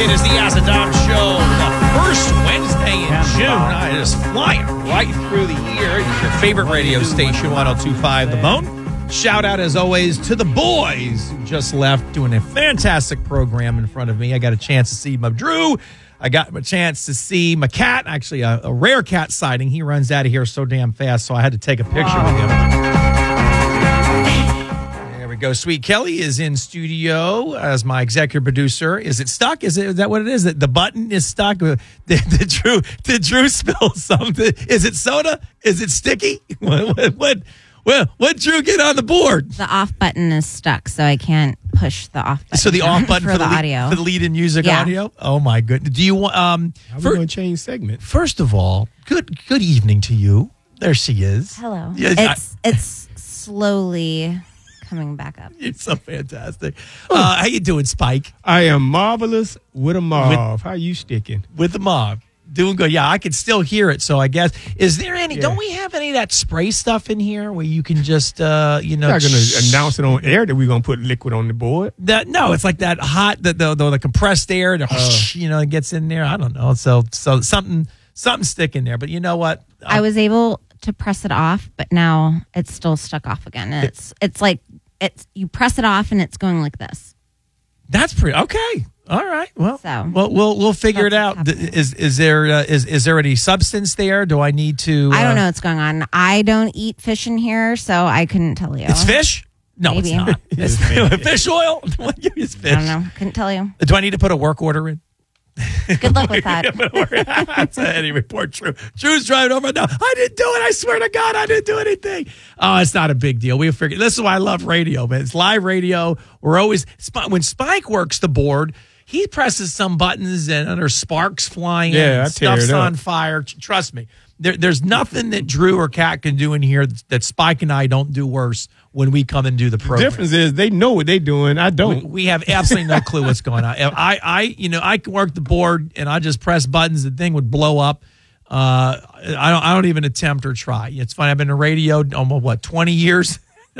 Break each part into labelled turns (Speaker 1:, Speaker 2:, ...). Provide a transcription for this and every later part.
Speaker 1: It is the Azadam Show, the first Wednesday in June. It is flying right through the year. It is your favorite radio station, 102.5 The Bone. Shout out, as always, to the boys who just left doing a fantastic program in front of me. I got a chance to see my Drew. I got a chance to see my cat, actually a rare cat sighting. He runs out of here so damn fast, so I had to take a picture with him. There we go. Sweet Kelly is in studio as my executive producer. Is it stuck? Is that what it is? The button is stuck? Did Drew spill something? Is it soda? Is it sticky? What Drew get on the board?
Speaker 2: The off button is stuck, so I can't push the off button.
Speaker 1: So the off button
Speaker 2: for the audio.
Speaker 1: For the lead-in music audio? Oh, my goodness. Do you want...
Speaker 3: How are we going to change segment?
Speaker 1: First of all, good evening to you. There she is.
Speaker 2: Hello.
Speaker 1: Yeah,
Speaker 2: it's slowly coming back up.
Speaker 1: It's so fantastic. How you doing, Spike?
Speaker 3: I am marvelous with a mob. How you sticking?
Speaker 1: With the mob. Doing good. Yeah, I can still hear it, so I guess. Is there any...
Speaker 3: Yeah.
Speaker 1: Don't we have any of that spray stuff in here where you can just,
Speaker 3: Not going to announce it on air that we're going to put liquid on the board.
Speaker 1: No, it's like that hot, the compressed air, it gets in there. I don't know. So something sticking there. But you know what?
Speaker 2: I was able to press it off, but now it's still stuck off again. And it's like you press it off and it's going like this.
Speaker 1: That's pretty okay. All right. Well,
Speaker 2: So,
Speaker 1: we'll figure it out. Is there any substance there? Do I need to?
Speaker 2: I don't know what's going on. I don't eat fish in here, so I couldn't tell you.
Speaker 1: It's fish? No,
Speaker 2: Maybe.
Speaker 1: it's not. It's fish oil? It's fish.
Speaker 2: I don't know. Couldn't tell you.
Speaker 1: Do I need to put a work order in?
Speaker 2: Good luck with that.
Speaker 1: That's any report. Drew's driving over now. I didn't do it. I swear to God, I didn't do anything. Oh, it's not a big deal. We'll figure. This is why I love radio, man. It's live radio. We're always when Spike works the board. He presses some buttons and there's sparks flying.
Speaker 3: Yeah,
Speaker 1: and stuff's on fire. Trust me. There's nothing that Drew or Kat can do in here that Spike and I don't do worse when we come and do the program.
Speaker 3: The difference is they know what they're doing. I don't.
Speaker 1: We have absolutely no clue what's going on. I can work the board and I just press buttons. The thing would blow up. I don't even attempt or try. It's funny. I've been in radio almost 20 years.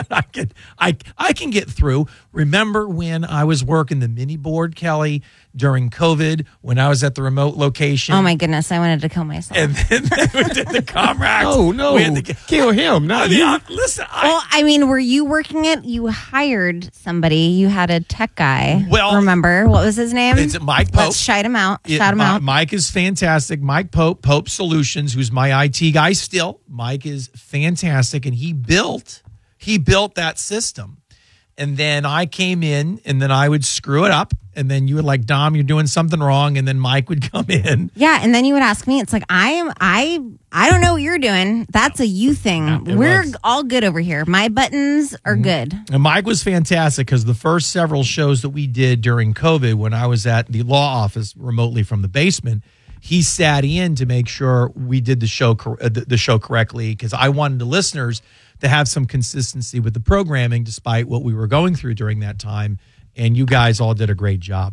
Speaker 1: I can get through. Remember when I was working the mini board, Kelly, during COVID when I was at the remote location?
Speaker 2: Oh my goodness, I wanted to kill myself.
Speaker 1: And then we did the Comrax.
Speaker 3: Oh no, kill him, not you.
Speaker 1: Listen,
Speaker 2: were you working it? You hired somebody. You had a tech guy.
Speaker 1: Well,
Speaker 2: remember what was his name?
Speaker 1: It's Mike Pope.
Speaker 2: Let's shout him out. Shout him out.
Speaker 1: Mike is fantastic. Mike Pope Solutions, who's my IT guy still. Mike is fantastic, and he built that system. And then I came in and then I would screw it up. And then you would like, Dom, you're doing something wrong. And then Mike would come in.
Speaker 2: Yeah. And then you would ask me, it's like, I don't know what you're doing. That's a you thing. We're all good over here. My buttons are good.
Speaker 1: And Mike was fantastic because the first several shows that we did during COVID, when I was at the law office remotely from the basement, he sat in to make sure we did the show correctly because I wanted the listeners to have some consistency with the programming despite what we were going through during that time. And you guys all did a great job.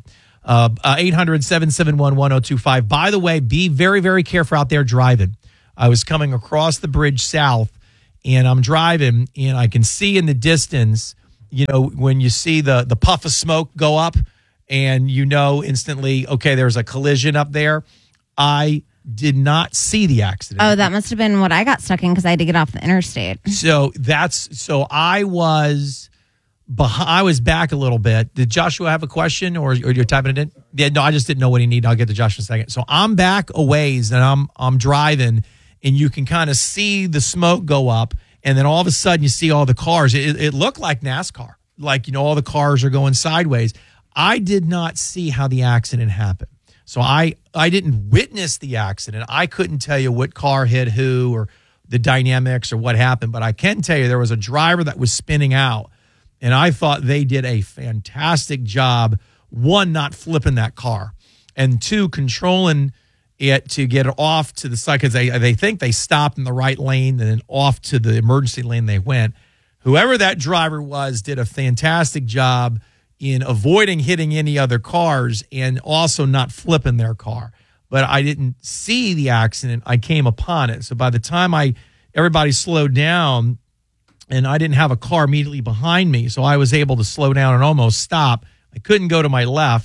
Speaker 1: 800-771-1025. By the way, be very, very careful out there driving. I was coming across the bridge south, and I'm driving, and I can see in the distance, when you see the puff of smoke go up, and instantly, okay, there's a collision up there. I did not see the accident.
Speaker 2: Oh, that must have been what I got stuck in because I had to get off the interstate.
Speaker 1: So I was back a little bit. Did Joshua have a question or you're typing it in? Yeah, no, I just didn't know what he needed. I'll get to Joshua in a second. So I'm back a ways and I'm driving and you can kind of see the smoke go up and then all of a sudden you see all the cars. It looked like NASCAR. Like, all the cars are going sideways. I did not see how the accident happened. So I didn't witness the accident. I couldn't tell you what car hit who or the dynamics or what happened, but I can tell you there was a driver that was spinning out, and I thought they did a fantastic job, one, not flipping that car, and two, controlling it to get it off to the side because they think they stopped in the right lane and then off to the emergency lane they went. Whoever that driver was did a fantastic job in avoiding hitting any other cars and also not flipping their car. But I didn't see the accident. I came upon it. So by the time everybody slowed down and I didn't have a car immediately behind me, so I was able to slow down and almost stop. I couldn't go to my left.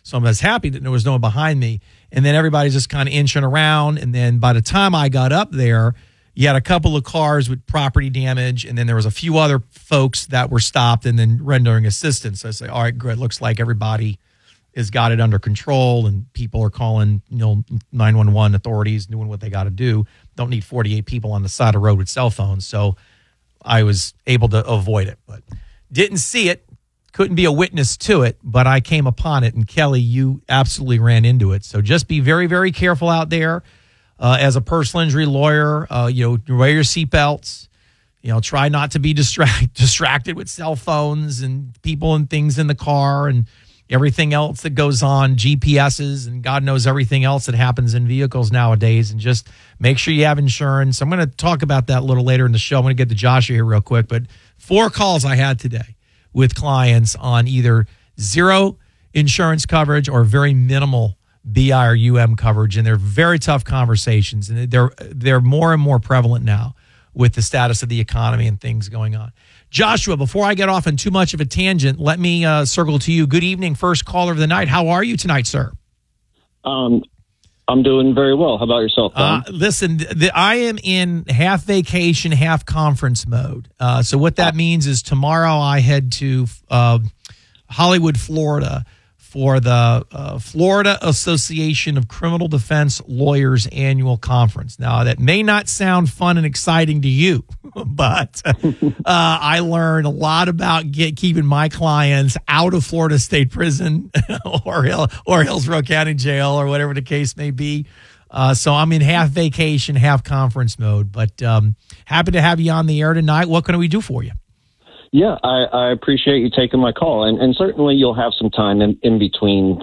Speaker 1: So I was happy that there was no one behind me. And then everybody's just kind of inching around. And then by the time I got up there, you had a couple of cars with property damage, and then there was a few other folks that were stopped and then rendering assistance. So I say, all right, good. Looks like everybody has got it under control, and people are calling, 911 authorities, doing what they got to do. Don't need 48 people on the side of the road with cell phones. So I was able to avoid it, but didn't see it. Couldn't be a witness to it, but I came upon it. And Kelly, you absolutely ran into it. So just be very, very careful out there. As a personal injury lawyer, wear your seatbelts. Try not to be distracted with cell phones and people and things in the car and everything else that goes on, GPSs, and God knows everything else that happens in vehicles nowadays. And just make sure you have insurance. I'm going to talk about that a little later in the show. I'm going to get to Joshua here real quick. But 4 calls I had today with clients on either zero insurance coverage or very minimal BI or UM coverage, and they're very tough conversations, and they're more and more prevalent now with the status of the economy and things going on. Joshua, before I get off on too much of a tangent, let me circle to you. Good evening, first caller of the night. How are you tonight, sir?
Speaker 4: I'm doing very well. How about yourself, Tom?
Speaker 1: Listen, I am in half vacation, half conference mode. So what that means is tomorrow I head to Hollywood, Florida, for the Florida Association of Criminal Defense Lawyers annual conference. Now, that may not sound fun and exciting to you, but I learned a lot about keeping my clients out of Florida State Prison or Hillsborough County Jail or whatever the case may be. So I'm in half vacation, half conference mode, but happy to have you on the air tonight. What can we do for you?
Speaker 4: Yeah, I appreciate you taking my call, and certainly you'll have some time in between,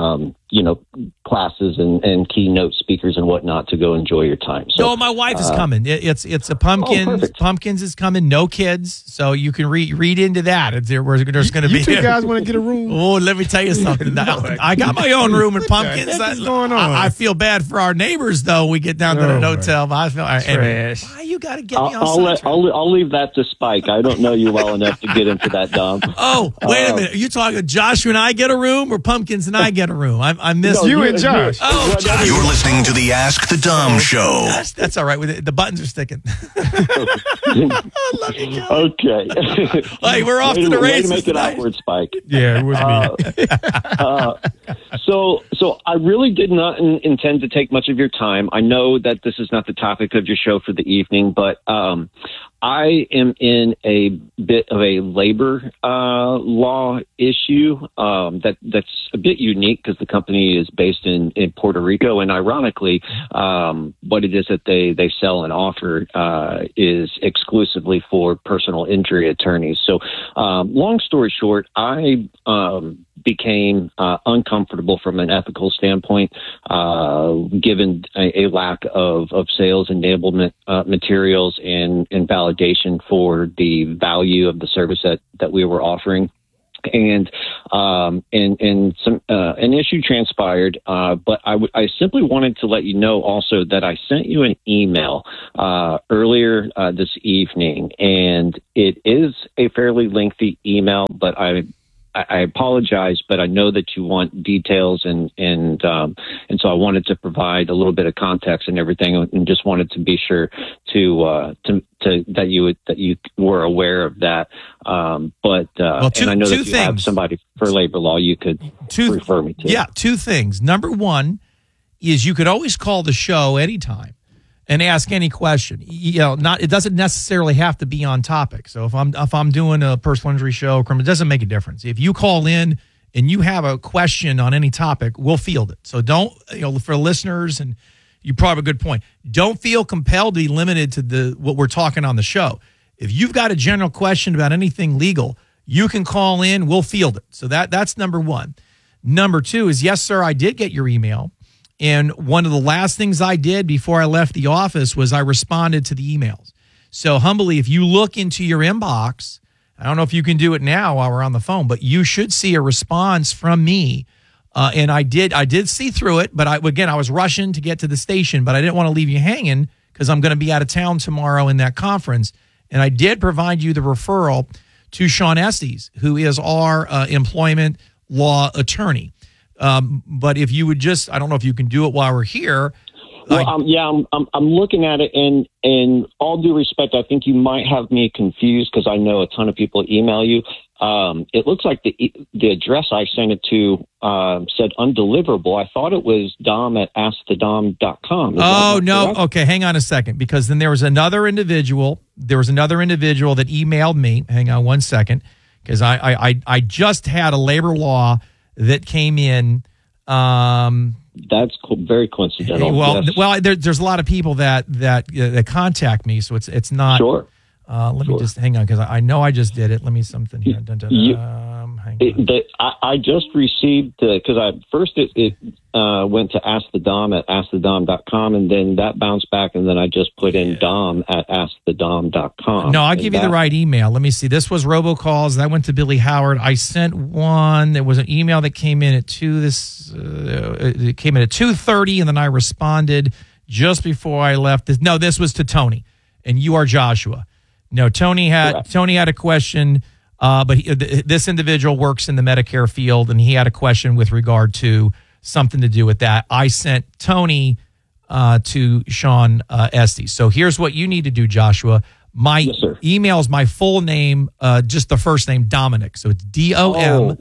Speaker 4: classes and keynote speakers and whatnot to go enjoy your time. So,
Speaker 1: no, my wife is coming. It's a pumpkins.
Speaker 4: Oh,
Speaker 1: Pumpkins is coming. No kids, so you can read into that. There's going to be.
Speaker 3: You two guys want to get a room?
Speaker 1: Oh, let me tell you something. I got my own room in Pumpkins.
Speaker 3: What's going on?
Speaker 1: I feel bad for our neighbors though. We get down to the hotel. But I feel
Speaker 3: trash.
Speaker 1: Why you got to get me on?
Speaker 4: I'll leave that to Spike. I don't know you well enough to get into that, Dom.
Speaker 1: Oh, wait a minute. Are you talking Joshua and I get a room, or Pumpkins and I get a room? I missed
Speaker 3: you and Josh.
Speaker 1: Oh,
Speaker 5: you're listening to the Ask the Dom Show.
Speaker 1: That's all right. The buttons are sticking.
Speaker 4: Okay.
Speaker 1: Hey, we're off to the races.
Speaker 4: Way to make it outward, Spike.
Speaker 3: Yeah, it was me.
Speaker 4: So I really did not intend to take much of your time. I know that this is not the topic of your show for the evening, but I am in a bit of a labor law issue that's a bit unique because the company is based in Puerto Rico, and ironically, what it is that they sell and offer is exclusively for personal injury attorneys. So, long story short, I became uncomfortable from an ethical standpoint, given a lack of sales enablement materials and validation for the value of the service that we were offering. And an issue transpired, but I simply wanted to let you know also that I sent you an email earlier this evening, and it is a fairly lengthy email, but I apologize, but I know that you want details, and so I wanted to provide a little bit of context and everything, and just wanted to be sure to that you were aware of that. And I know that you have somebody for labor law you could refer me to.
Speaker 1: Yeah, 2 things. Number 1 is you could always call the show anytime and ask any question. It doesn't necessarily have to be on topic. So if I'm doing a personal injury show, it doesn't make a difference. If you call in and you have a question on any topic, we'll field it. So don't, for listeners, and you probably have a good point, don't feel compelled to be limited to what we're talking on the show. If you've got a general question about anything legal, you can call in, we'll field it. So that's number 1. Number 2 is, yes, sir, I did get your email. And one of the last things I did before I left the office was I responded to the emails. So humbly, if you look into your inbox, I don't know if you can do it now while we're on the phone, but you should see a response from me. And I did see through it, but I was rushing to get to the station, but I didn't want to leave you hanging because I'm going to be out of town tomorrow in that conference. And I did provide you the referral to Sean Estes, who is our employment law attorney. But if you would just, I don't know if you can do it while we're here.
Speaker 4: Well, I'm looking at it, and all due respect, I think you might have me confused because I know a ton of people email you. It looks like the address I sent it to said undeliverable. I thought it was dom@askthedom.com.
Speaker 1: Oh, no. Correct? Okay, hang on a second, because then there was another individual. That emailed me. Hang on one second, because I just had a labor law that came in.
Speaker 4: That's very coincidental.
Speaker 1: Well, there's a lot of people that contact me, so it's not.
Speaker 4: Sure.
Speaker 1: Let me just hang on, because I know I just did it. Let me something here. Hang on.
Speaker 4: I just received because it went to askthedom@askthedom.com, and then that bounced back, and then I just put in dom@askthedom.com.
Speaker 1: No, I'll give you the right email. Let me see. This was robocalls. That went to Billy Howard. I sent one. There was an email that came in at 2. It came in at 2:30, and then I responded just before I left. This was to Tony, and you are Joshua. No, Tony had a question, but this individual works in the Medicare field, and he had a question with regard to something to do with that. I sent Tony to Sean Estes. So here's what you need to do, Joshua. My email is my full name, just the first name, Dominic. So it's DOMINIC.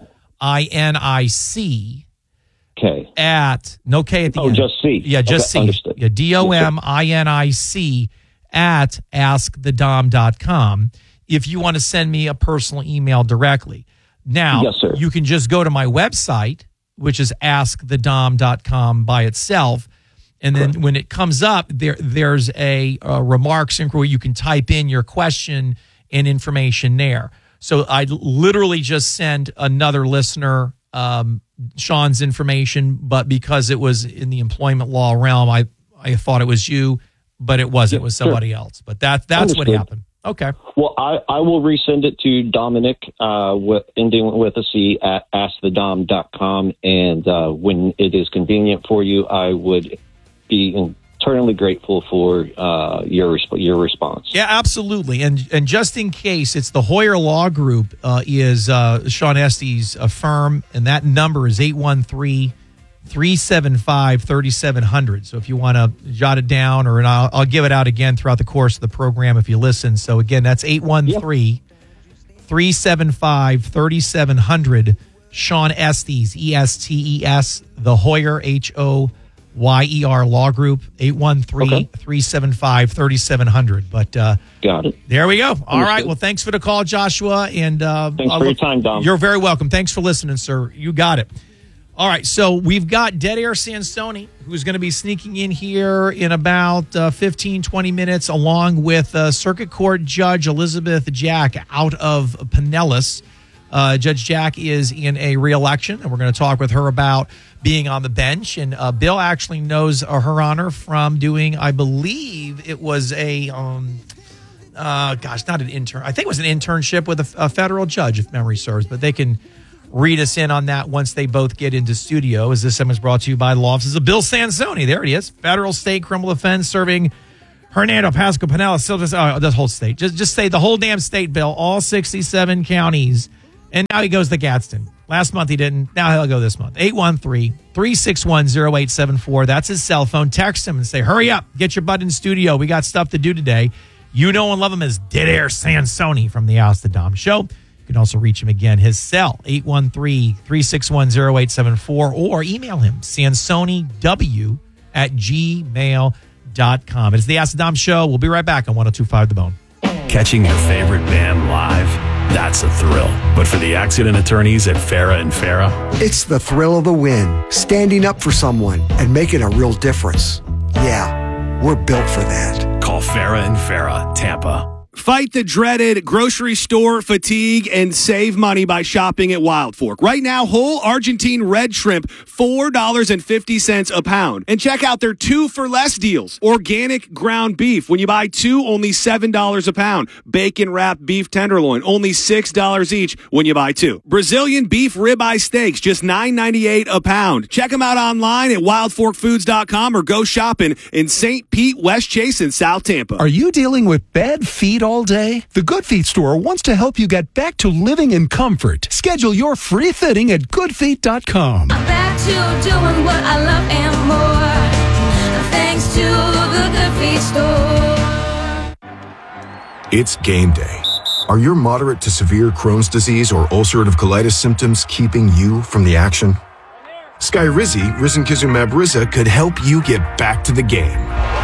Speaker 4: Okay.
Speaker 1: At no K at the end.
Speaker 4: Just C.
Speaker 1: Yeah, just C.
Speaker 4: Understood.
Speaker 1: Yeah, DOMINIC at askthedom.com if you want to send me a personal email directly. Now, you can just go to my website, which is askthedom.com by itself. And then when it comes up, there's a remarks inquiry. You can type in your question and information there. So I literally just send another listener Sean's information, but because it was in the employment law realm, I thought it was you, but it wasn't. It was somebody else. But that's what happened. Okay.
Speaker 4: Well, I will resend it to Dominic, ending with a C, at askthedom.com. And when it is convenient for you, I would be eternally grateful for your response.
Speaker 1: Yeah, absolutely. And just in case, it's the Hoyer Law Group is Sean Estes' firm, and that number is 813-375-3700. So if you want to jot it down, and I'll give it out again throughout the course of the program if you listen. So again, that's 813-375-3700. Sean Estes, ESTES, the Hoyer, HOYER Law Group, 813-375-3700. But
Speaker 4: got it.
Speaker 1: There we go. All right. Well, thanks for the call, Joshua. And
Speaker 4: thanks for your time, Dom.
Speaker 1: You're very welcome. Thanks for listening, sir. You got it. All right, so we've got Dead Air Sansoni, who's going to be sneaking in here in about 15, 20 minutes, along with Circuit Court Judge Elizabeth Jack out of Pinellas. Judge Jack is in a re-election, and we're going to talk with her about being on the bench. And Bill actually knows Her Honor from doing, I believe it was a, not an intern. I think it was an internship with a federal judge, if memory serves, but they can read us in on that once they both get into studio. As this segment is brought to you by the law offices of Bill Sansoni. There it is. Federal state criminal defense serving Hernando, Pasco, Pinellas, the whole state. Just say the whole damn state, Bill. All 67 counties. And now he goes to Gadsden. Last month he didn't. Now he'll go this month. 813-361-0874. That's his cell phone. Text him and say, hurry up. Get your butt in studio. We got stuff to do today. You know and love him as Dead Air Sansoni from the Ask the Dom Show. You can also reach him again. His cell, 813-361-0874, or email him, sansoniw@gmail.com. It's the Ask the Dom Show. We'll be right back on 102.5 The Bone.
Speaker 6: Catching your favorite band live, that's a thrill. But for the accident attorneys at Farah and Farah,
Speaker 7: it's the thrill of the win, standing up for someone and making a real difference. Yeah, we're built for that.
Speaker 6: Call Farah and Farah, Tampa.
Speaker 8: Fight the dreaded grocery store fatigue and save money by shopping at Wild Fork. Right now, whole Argentine red shrimp, $4.50 a pound. And check out their 2 for less deals. Organic ground beef. When you buy 2, only $7 a pound. Bacon wrapped beef tenderloin, only $6 each when you buy 2. Brazilian beef ribeye steaks, just $9.98 a pound. Check them out online at wildforkfoods.com or go shopping in St. Pete, West Chase, and South Tampa.
Speaker 9: Are you dealing with bad feet all day? The Good Feet store wants to help you get back to living in comfort. Schedule your free fitting at goodfeet.com.
Speaker 10: I'm back to doing what I love and more. Thanks to the Good Feet store.
Speaker 11: It's game day. Are your moderate to severe Crohn's disease or ulcerative colitis symptoms keeping you from the action? Skyrizi, risankizumab Riza, could help you get back to the game.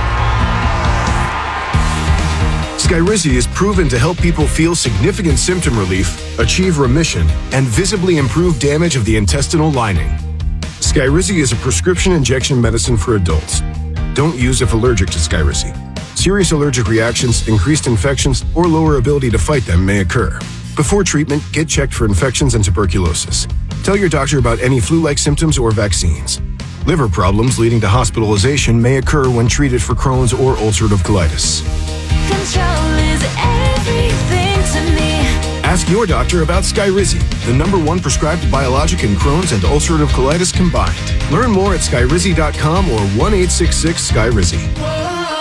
Speaker 11: Skyrizi is proven to help people feel significant symptom relief, achieve remission, and visibly improve damage of the intestinal lining. Skyrizi is a prescription injection medicine for adults. Don't use if allergic to Skyrizi. Serious allergic reactions, increased infections, or lower ability to fight them may occur. Before treatment, get checked for infections and tuberculosis. Tell your doctor about any flu-like symptoms or vaccines. Liver problems leading to hospitalization may occur when treated for Crohn's or ulcerative colitis.
Speaker 10: Control is everything to me.
Speaker 11: Ask your doctor about Skyrizi, the #1 prescribed biologic in Crohn's and ulcerative colitis combined. Learn more at skyrizi.com or 1-866-SKYRIZI.